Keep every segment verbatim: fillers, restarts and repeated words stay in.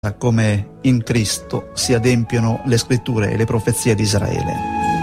come in Cristo si adempiono le scritture e le profezie di Israele.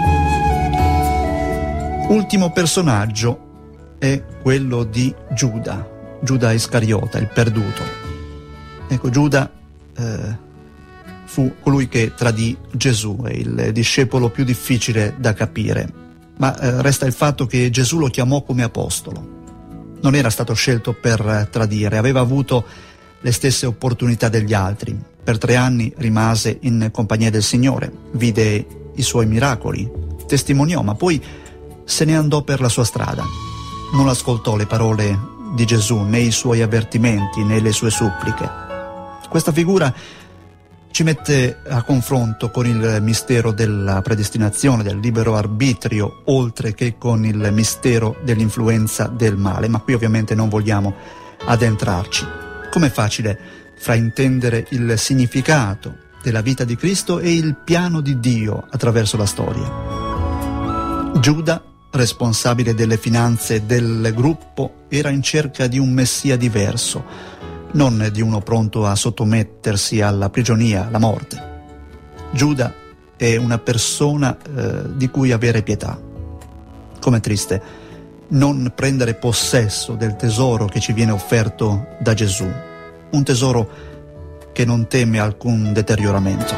Ultimo personaggio è quello di Giuda, Giuda Iscariota, il perduto. Ecco, Giuda eh, fu colui che tradì Gesù, è il discepolo più difficile da capire, ma eh, resta il fatto che Gesù lo chiamò come apostolo. Non era stato scelto per tradire, aveva avuto le stesse opportunità degli altri. Per tre anni rimase in compagnia del Signore, vide i suoi miracoli, testimoniò, ma poi se ne andò per la sua strada. Non ascoltò le parole di Gesù, né i suoi avvertimenti, né le sue suppliche. Questa figura ci mette a confronto con il mistero della predestinazione, del libero arbitrio, oltre che con il mistero dell'influenza del male, ma qui ovviamente non vogliamo addentrarci. Com'è facile fraintendere il significato della vita di Cristo e il piano di Dio attraverso la storia. Giuda, responsabile delle finanze del gruppo, era in cerca di un messia diverso, non di uno pronto a sottomettersi alla prigionia, alla morte. Giuda è una persona eh, di cui avere pietà. Com'è triste non prendere possesso del tesoro che ci viene offerto da Gesù, un tesoro che non teme alcun deterioramento.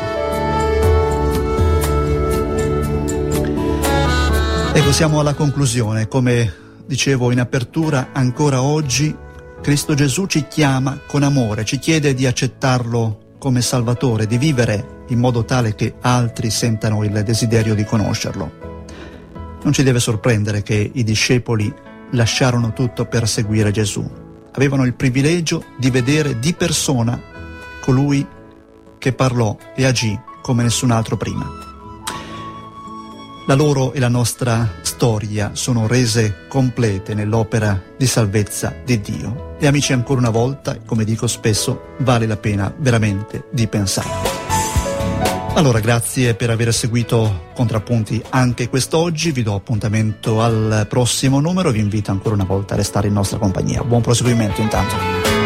Ecco, siamo alla conclusione. Come dicevo in apertura, ancora oggi Cristo Gesù ci chiama con amore, ci chiede di accettarlo come Salvatore, di vivere in modo tale che altri sentano il desiderio di conoscerlo. Non ci deve sorprendere che i discepoli lasciarono tutto per seguire Gesù. Avevano il privilegio di vedere di persona colui che parlò e agì come nessun altro prima. La loro e la nostra storia sono rese complete nell'opera di salvezza di Dio. E amici, ancora una volta, come dico spesso, vale la pena veramente di pensare. Allora, grazie per aver seguito Contrappunti anche quest'oggi, vi do appuntamento al prossimo numero, vi invito ancora una volta a restare in nostra compagnia. Buon proseguimento intanto.